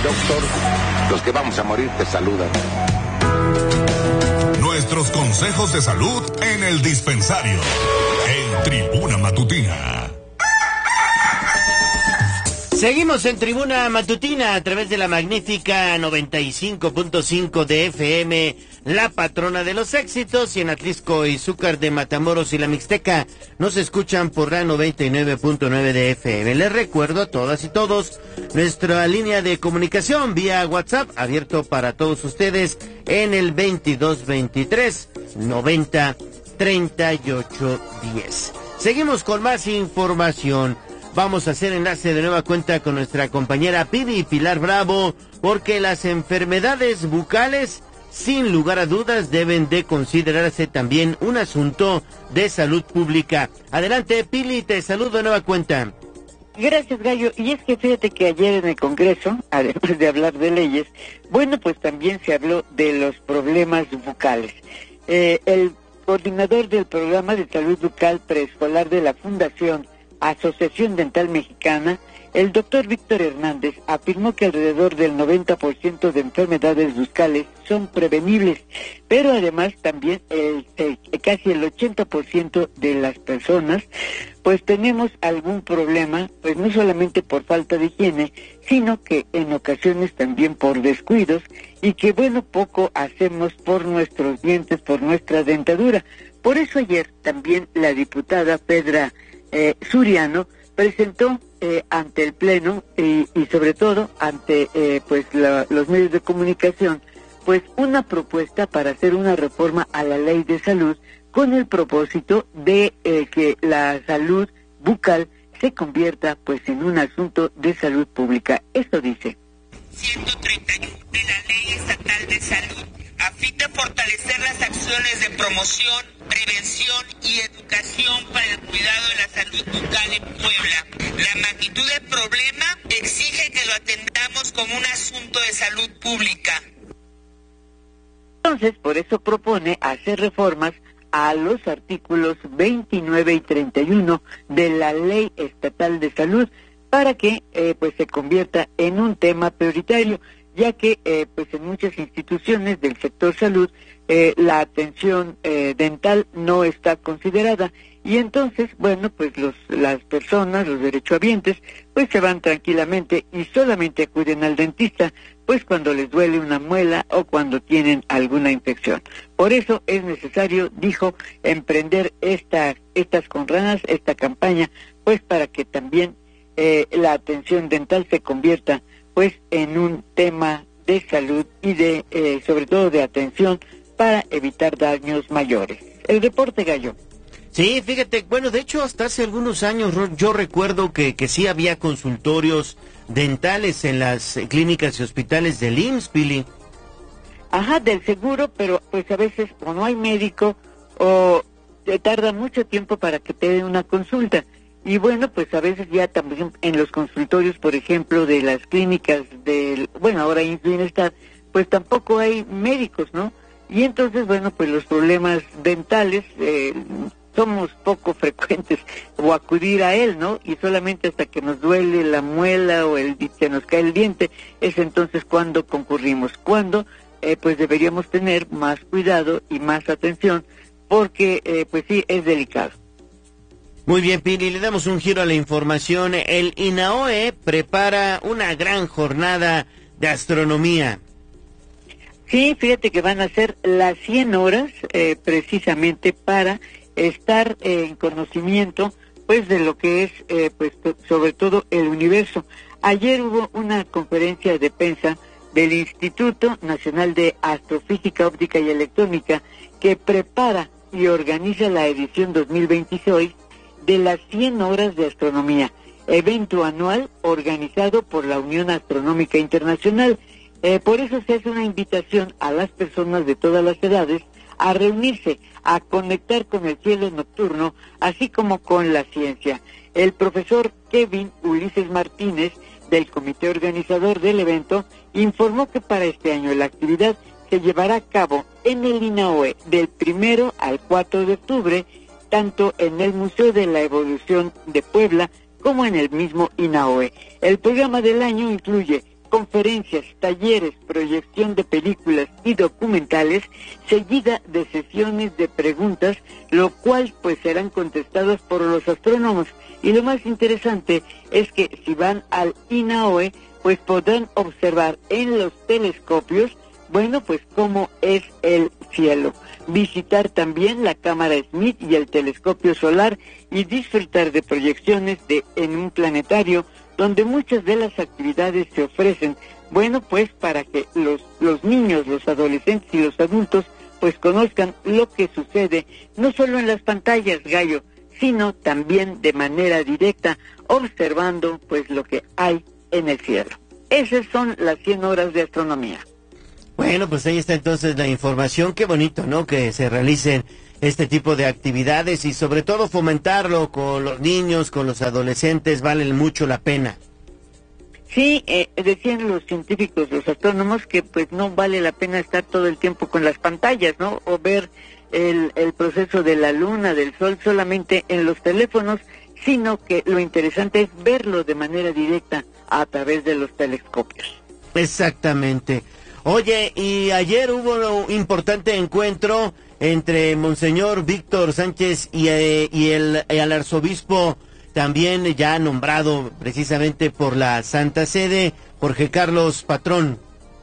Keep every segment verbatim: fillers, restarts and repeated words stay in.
doctor, los que vamos a morir te saludan. Nuestros consejos de salud en el dispensario. En Tribuna Matutina. Seguimos en Tribuna Matutina a través de la magnífica noventa y cinco punto cinco de F M, la patrona de los éxitos, y en Atlisco y Zúcar de Matamoros y la Mixteca nos escuchan por la noventa y nueve punto nueve de F M. Les recuerdo a todas y todos nuestra línea de comunicación vía WhatsApp abierto para todos ustedes en el veintidós veintitrés noventa treinta y ocho diez. Seguimos con más información. Vamos a hacer enlace de nueva cuenta con nuestra compañera Pili Pilar Bravo, porque las enfermedades bucales, sin lugar a dudas, deben de considerarse también un asunto de salud pública. Adelante, Pili, te saludo de nueva cuenta. Gracias, Gallo. Y es que fíjate que ayer en el Congreso, además de hablar de leyes, bueno, pues también se habló de los problemas bucales. Eh, el coordinador del programa de salud bucal preescolar de la Fundación Asociación Dental Mexicana, el doctor Víctor Hernández, afirmó que alrededor del noventa por ciento de enfermedades bucales son prevenibles, pero además también el, el, casi el ochenta por ciento de las personas pues tenemos algún problema, pues no solamente por falta de higiene, sino que en ocasiones también por descuidos, y que bueno, poco hacemos por nuestros dientes, por nuestra dentadura. Por eso ayer también la diputada Pedra Eh, Suriano presentó eh, ante el Pleno y, y sobre todo ante eh, pues la, los medios de comunicación, pues una propuesta para hacer una reforma a la ley de salud con el propósito de eh, que la salud bucal se convierta pues en un asunto de salud pública. Esto dice ciento treinta y uno de la Ley Estatal de Salud, a fin de fortalecer las acciones de promoción, prevención y educación para el cuidado de la salud bucal en Puebla. La magnitud del problema exige que lo atendamos como un asunto de salud pública. Entonces, por eso propone hacer reformas a los artículos veintinueve y treinta y uno de la Ley Estatal de Salud para que eh, pues se convierta en un tema prioritario, ya que eh, pues en muchas instituciones del sector salud eh, la atención eh, dental no está considerada, y entonces, bueno, pues los las personas, los derechohabientes, pues se van tranquilamente y solamente acuden al dentista pues cuando les duele una muela o cuando tienen alguna infección. Por eso es necesario, dijo, emprender esta, estas conranas, esta campaña, pues para que también eh, la atención dental se convierta pues en un tema de salud y de eh, sobre todo de atención para evitar daños mayores. El reporte, Gallo. Sí, fíjate, bueno, de hecho hasta hace algunos años yo recuerdo que, que sí había consultorios dentales en las clínicas y hospitales del I M S S, Pili. Ajá, del seguro, pero pues a veces o no hay médico o te tarda mucho tiempo para que te den una consulta. Y bueno, pues a veces ya también en los consultorios, por ejemplo, de las clínicas del, bueno, ahora I M S S Bienestar, pues tampoco hay médicos, ¿no? Y entonces, bueno, pues los problemas dentales eh, somos poco frecuentes o acudir a él, ¿no? Y solamente hasta que nos duele la muela o el se nos cae el diente, es entonces cuando concurrimos, cuando eh, pues deberíamos tener más cuidado y más atención, porque eh, pues sí, es delicado. Muy bien, Pili, le damos un giro a la información. El INAOE prepara una gran jornada de astronomía. Sí, fíjate que van a ser las cien horas eh, precisamente para estar eh, en conocimiento pues de lo que es eh, pues sobre todo el universo. Ayer hubo una conferencia de prensa del Instituto Nacional de Astrofísica, Óptica y Electrónica, que prepara y organiza la edición dos mil veintiséis de las cien horas de astronomía, evento anual organizado por la Unión Astronómica Internacional. Eh, por eso se hace una invitación a las personas de todas las edades a reunirse, a conectar con el cielo nocturno, así como con la ciencia. El profesor Kevin Ulises Martínez, del comité organizador del evento, informó que para este año la actividad se llevará a cabo en el INAOE del primero al cuatro de octubre, tanto en el Museo de la Evolución de Puebla como en el mismo INAOE. El programa del año incluye conferencias, talleres, proyección de películas y documentales, seguida de sesiones de preguntas, lo cual pues serán contestadas por los astrónomos. Y lo más interesante es que si van al INAOE, pues podrán observar en los telescopios, bueno, pues cómo es el cielo. Visitar también la cámara Smith y el telescopio solar y disfrutar de proyecciones de en un planetario donde muchas de las actividades se ofrecen, bueno, pues para que los, los niños, los adolescentes y los adultos pues conozcan lo que sucede, no solo en las pantallas, Gallo, sino también de manera directa, observando pues lo que hay en el cielo. Esas son las cien horas de astronomía. Bueno, pues ahí está entonces la información. Qué bonito, ¿no?, que se realicen este tipo de actividades y sobre todo fomentarlo con los niños, con los adolescentes, vale mucho la pena. Sí, eh, decían los científicos, los astrónomos, que pues no vale la pena estar todo el tiempo con las pantallas, ¿no? O ver el, el proceso de la luna, del sol, solamente en los teléfonos, sino que lo interesante es verlo de manera directa a través de los telescopios. Exactamente. Oye, y ayer hubo un importante encuentro entre Monseñor Víctor Sánchez y, eh, y el, el arzobispo, también ya nombrado precisamente por la Santa Sede, Jorge Carlos Patrón.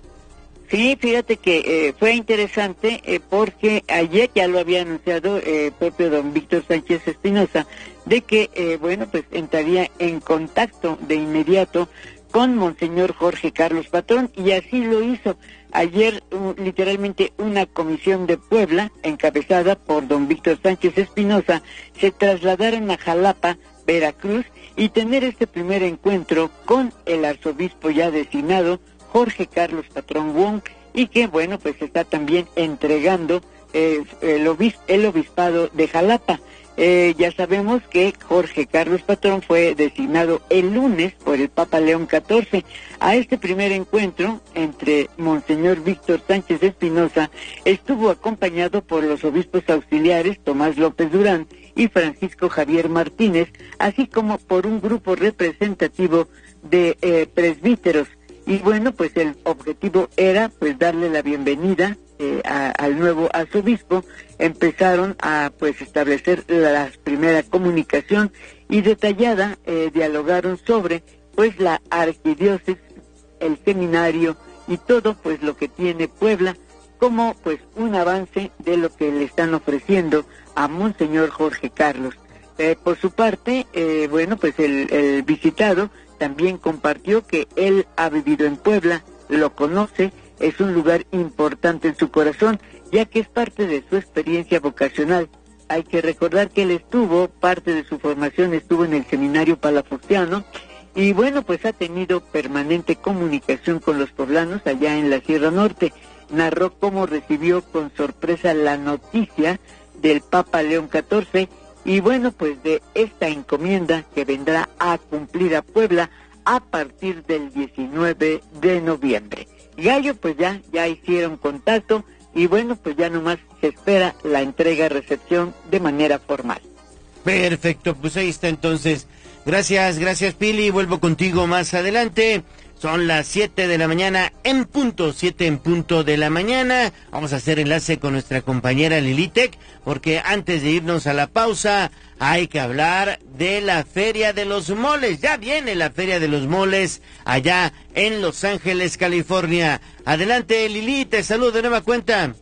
Sí, fíjate que eh, fue interesante eh, porque ayer ya lo había anunciado el eh, propio don Víctor Sánchez Espinosa, de que, eh, bueno, pues entraría en contacto de inmediato con Monseñor Jorge Carlos Patrón, y así lo hizo. Ayer, uh, literalmente, una comisión de Puebla, encabezada por don Víctor Sánchez Espinosa, se trasladaron a Jalapa, Veracruz, y tener este primer encuentro con el arzobispo ya designado, Jorge Carlos Patrón Wong, y que, bueno, pues está también entregando eh, el, obis el obispado de Jalapa. Eh, ya sabemos que Jorge Carlos Patrón fue designado el lunes por el Papa León catorce. A este primer encuentro entre Monseñor Víctor Sánchez Espinosa estuvo acompañado por los obispos auxiliares Tomás López Durán y Francisco Javier Martínez, así como por un grupo representativo de eh, presbíteros. Y bueno, pues el objetivo era pues darle la bienvenida eh, a, al nuevo arzobispo. Empezaron a pues establecer la primera comunicación y detallada eh, dialogaron sobre pues la arquidiócesis, el seminario y todo pues lo que tiene Puebla como pues un avance de lo que le están ofreciendo a Monseñor Jorge Carlos. Eh, por su parte, eh, bueno, pues el, el visitado también compartió que él ha vivido en Puebla, lo conoce, es un lugar importante en su corazón, ya que es parte de su experiencia vocacional. Hay que recordar que él estuvo, parte de su formación estuvo en el seminario palafoxiano, y bueno, pues ha tenido permanente comunicación con los poblanos allá en la Sierra Norte. Narró cómo recibió con sorpresa la noticia del Papa León catorce, y bueno, pues de esta encomienda que vendrá a cumplir a Puebla a partir del diecinueve de noviembre. Gallo, pues ya, ya hicieron contacto y bueno, pues ya nomás se espera la entrega-recepción de manera formal. Perfecto, pues ahí está entonces. Gracias, gracias Pili, vuelvo contigo más adelante. Son las siete de la mañana en punto, siete en punto de la mañana. Vamos a hacer enlace con nuestra compañera Lilitec, porque antes de irnos a la pausa hay que hablar de la Feria de los Moles. Ya viene la Feria de los Moles allá en Los Ángeles, California. Adelante Lili, te saludo de nueva cuenta.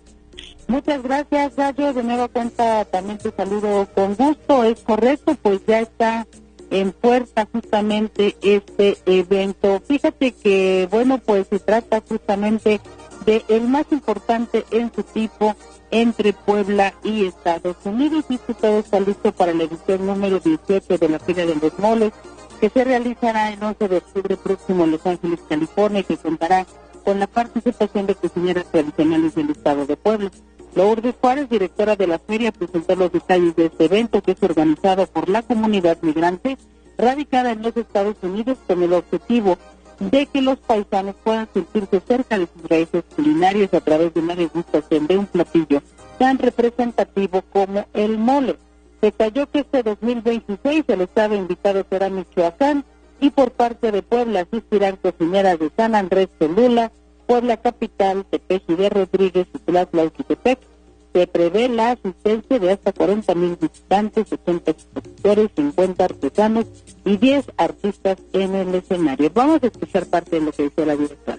Muchas gracias, Gallo. De nueva cuenta también te saludo con gusto. Es correcto, pues ya está en puerta justamente este evento. Fíjate que, bueno, pues se trata justamente de el más importante en su tipo entre Puebla y Estados Unidos, y que todo está listo para la edición número dieciocho de la Feria de los Moles, que se realizará el once de octubre próximo en Los Ángeles, California, y que contará con la participación de cocineras tradicionales del estado de Puebla. Lourdes Juárez, directora de la feria, presentó los detalles de este evento, que es organizado por la comunidad migrante radicada en los Estados Unidos, con el objetivo de que los paisanos puedan sentirse cerca de sus raíces culinarias a través de una degustación de un platillo tan representativo como el mole. Detalló que este dos mil veintiséis el estado invitado será Michoacán, Y por parte de Puebla asistirán cocineras de San Andrés Cholula, Puebla Capital, Tepeji de Rodríguez y Tlatlauquitepec. Se prevé la asistencia de hasta cuarenta mil visitantes, sesenta expositores, cincuenta artesanos y diez artistas en el escenario. Vamos a escuchar parte de lo que dice la directora.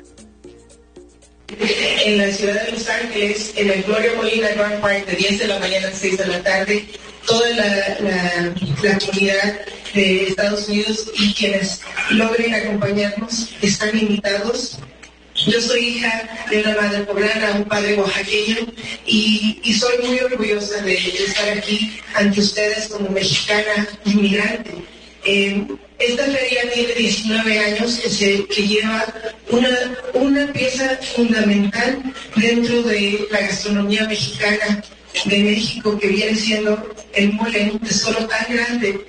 En la ciudad de Los Ángeles, en el Gloria Molina Grand Park, de diez de la mañana a seis de la tarde, toda la, la, la comunidad de Estados Unidos y quienes logren acompañarnos están invitados. Yo soy hija de una madre poblana, un padre oaxaqueño, y, y soy muy orgullosa de, de estar aquí ante ustedes como mexicana inmigrante. Eh, esta feria tiene diecinueve años que, se, que lleva una, una pieza fundamental dentro de la gastronomía mexicana de México, que viene siendo el mole, un tesoro tan grande.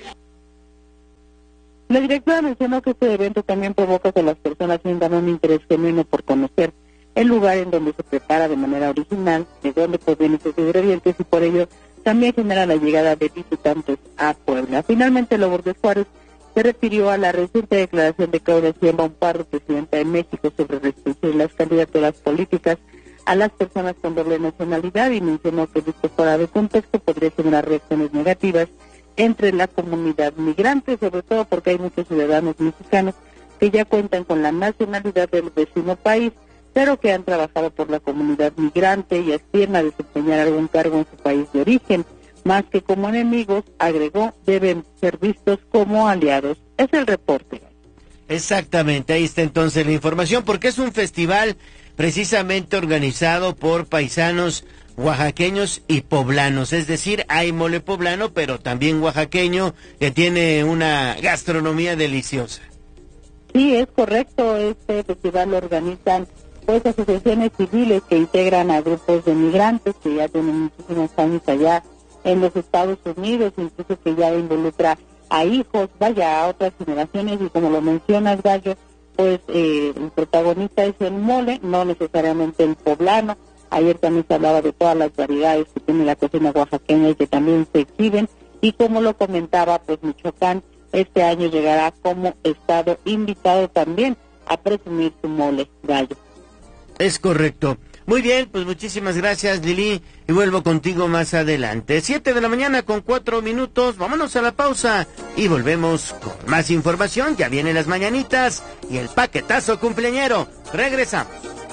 La directora mencionó que este evento también provoca que las personas tengan un interés genuino por conocer el lugar en donde se prepara de manera original, de dónde provienen sus ingredientes, y por ello también genera la llegada de visitantes a Puebla. Finalmente, Lourdes Juárez se refirió a la reciente declaración de Claudia Sheinbaum Pardo, presidenta de México, sobre restringir las candidaturas políticas a las personas con doble nacionalidad, y mencionó que visto fuera de contexto podría generar reacciones negativas entre la comunidad migrante, sobre todo porque hay muchos ciudadanos mexicanos que ya cuentan con la nacionalidad del vecino país, pero que han trabajado por la comunidad migrante y aspiran a desempeñar algún cargo en su país de origen. Más que como enemigos, agregó, deben ser vistos como aliados. Es el reporte. Exactamente, ahí está entonces la información, porque es un festival precisamente organizado por paisanos oaxaqueños y poblanos, es decir, hay mole poblano, pero también oaxaqueño, que tiene una gastronomía deliciosa. Sí, es correcto, este festival lo organizan pues asociaciones civiles que integran a grupos de migrantes que ya tienen muchísimos años allá en los Estados Unidos, incluso que ya involucra a hijos, vaya, a otras generaciones, y como lo mencionas, Gallo, pues eh, el protagonista es el mole, no necesariamente el poblano. Ayer también se hablaba de todas las variedades que tiene la cocina oaxaqueña y que también se exhiben, y como lo comentaba, pues Michoacán este año llegará como estado invitado también a presumir su mole, Gallo. Es correcto. Muy bien, pues muchísimas gracias, Lili, y vuelvo contigo más adelante. Siete de la mañana con cuatro minutos, vámonos a la pausa y volvemos con más información. Ya vienen las mañanitas y el paquetazo cumpleañero. Regresamos.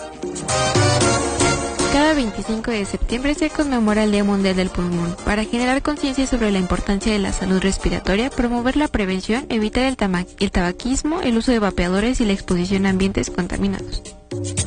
Cada veinticinco de septiembre se conmemora el Día Mundial del Pulmón, para generar conciencia sobre la importancia de la salud respiratoria, promover la prevención, evitar el, tama- el tabaquismo, el uso de vapeadores y la exposición a ambientes contaminados.